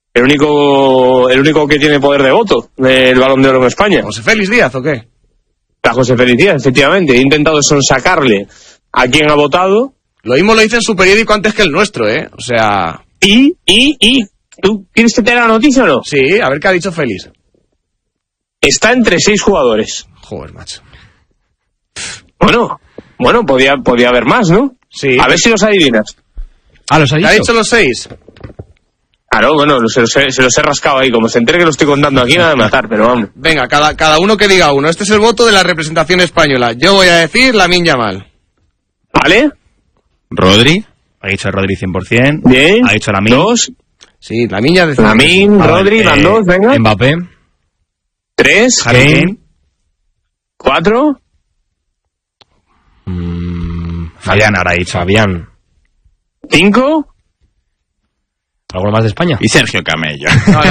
El único que tiene poder de voto del Balón de Oro en España. ¿José Félix Díaz o qué? La José Félix Díaz, efectivamente. He intentado sonsacarle a quien ha votado. Lo mismo lo dice en su periódico antes que el nuestro, O sea... Y... ¿Tú quieres que te dé la noticia o no? Sí, a ver qué ha dicho Félix. Está entre 6 jugadores. Joder, macho. Bueno, podía haber más, ¿no? Sí. A ver si los adivinas. ¿Los ha dicho? ¿Ha dicho los 6? Claro, bueno, se los he rascado ahí. Como se entere que lo estoy contando aquí, nada de matar, pero vamos. Venga, cada uno que diga uno. Este es el voto de la representación española. Yo voy a decir Lamine Yamal. ¿Vale? Rodri. Ha dicho Rodri 100%. Bien. Ha dicho Lamine. 2. Sí, Lamine ya decía. Lamine, Rodri, van 2, venga. Mbappé. 3. Kane. 4. Fabián habrá dicho. Fabián. 5. ¿Alguno más de España? Y Sergio Camello.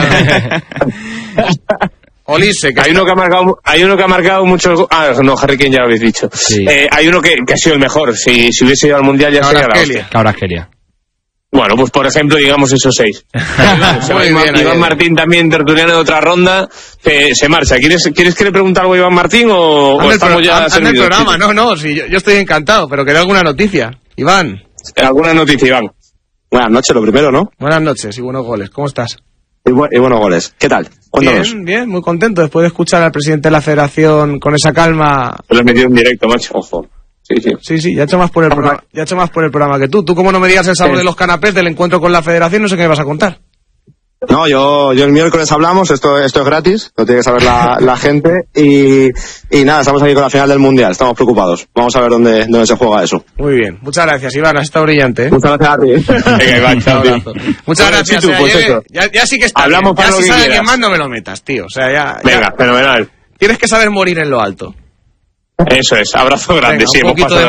Olise, que Hay uno que ha marcado muchos... no, Harry Kane ya lo habéis dicho. Sí. Hay uno que ha sido el mejor. Si hubiese ido al Mundial ya sería la hostia. Kvaratskhelia. Bueno, pues por ejemplo, digamos esos 6. Iván Martín también, tertuliano de otra ronda, se marcha. ¿Quieres que le pregunte algo a Iván Martín o estamos ya anda el programa? No, sí, yo estoy encantado, pero que dé alguna noticia. Iván. ¿Alguna noticia, Iván? Buenas noches, lo primero, ¿no? Buenas noches y buenos goles. ¿Cómo estás? Y buenos goles. ¿Qué tal? Cuéntanos. Bien, muy contento después de escuchar al presidente de la Federación con esa calma. Lo he metido en directo, macho. Ojo. Sí, ya he hecho más por el programa que tú. Tú, como no me digas el sabor de los canapés del encuentro con la Federación, no sé qué me vas a contar. No, yo el miércoles hablamos, esto es gratis, lo tiene que saber la gente y nada, estamos aquí con la final del Mundial, estamos preocupados. Vamos a ver dónde se juega eso. Muy bien, muchas gracias, Iván, has estado brillante. Muchas gracias a ti. Venga, Iván, chao. Muchas gracias. Ya sí que está. Hablamos bien. para Ya si lo que sabes quieras. quién más, no me lo metas, tío. O sea, ya. Venga, fenomenal. Tienes que saber morir en lo alto. Eso es, abrazo grande. Venga, sí, un hemos poquito pasado